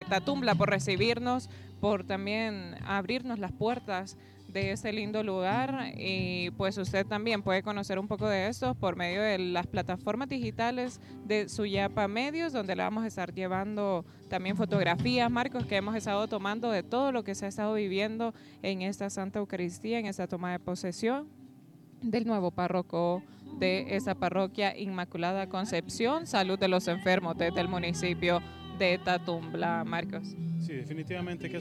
Tatumbla por recibirnos, por también abrirnos las puertas de este lindo lugar, y pues usted también puede conocer un poco de esto por medio de las plataformas digitales de Suyapa Medios, donde le vamos a estar llevando también fotografías, Marcos, que hemos estado tomando de todo lo que se ha estado viviendo en esta Santa Eucaristía, en esta toma de posesión del nuevo párroco de esa parroquia Inmaculada Concepción, Salud de los Enfermos desde el municipio de Tatumbla, Marcos. Sí, definitivamente que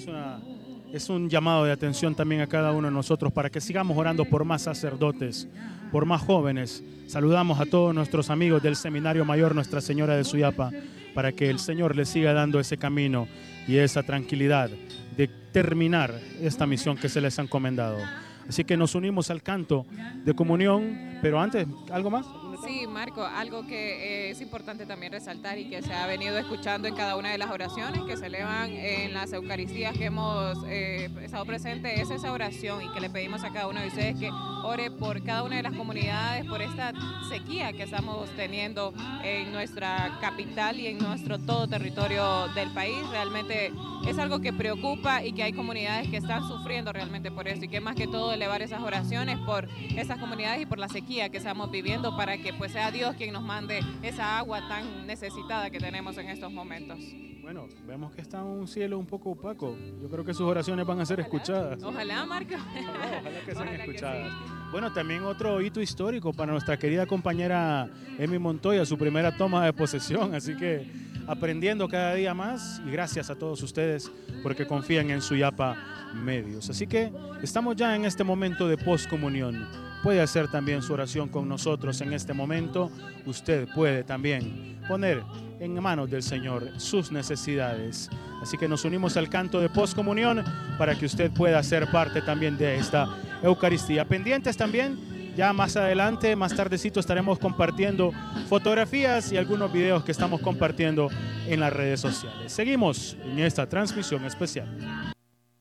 es un llamado de atención también a cada uno de nosotros para que sigamos orando por más sacerdotes, por más jóvenes. Saludamos a todos nuestros amigos del Seminario Mayor Nuestra Señora de Suyapa para que el Señor les siga dando ese camino y esa tranquilidad de terminar esta misión que se les ha encomendado. Así que nos unimos al canto de comunión, pero antes, ¿algo más? Sí, Marco, algo que es importante también resaltar y que se ha venido escuchando en cada una de las oraciones que se elevan en las Eucaristías que hemos estado presentes, es esa oración, y que le pedimos a cada uno de ustedes que ore por cada una de las comunidades, por esta sequía que estamos teniendo en nuestra capital y en nuestro todo territorio del país. Realmente es algo que preocupa y que hay comunidades que están sufriendo realmente por eso, y que más que todo elevar esas oraciones por esas comunidades y por la sequía que estamos viviendo, para que pues sea Dios quien nos mande esa agua tan necesitada que tenemos en estos momentos. Bueno, vemos que está un cielo un poco opaco. Yo creo que sus oraciones van a ser escuchadas. Ojalá, Marco. Ojalá que sean Ojalá que escuchadas. sí. Bueno, también otro hito histórico para nuestra querida compañera Emi Montoya, su primera toma de posesión. Así que aprendiendo cada día más, y gracias a todos ustedes porque confían en Suyapa Medios. Así que estamos ya en este momento de poscomunión. Puede hacer también su oración con nosotros en este momento. Usted puede también poner en manos del Señor sus necesidades. Así que nos unimos al canto de poscomunión para que usted pueda ser parte también de esta Eucaristía. Pendientes también, ya más adelante, más tardecito, estaremos compartiendo fotografías y algunos videos que estamos compartiendo en las redes sociales. Seguimos en esta transmisión especial.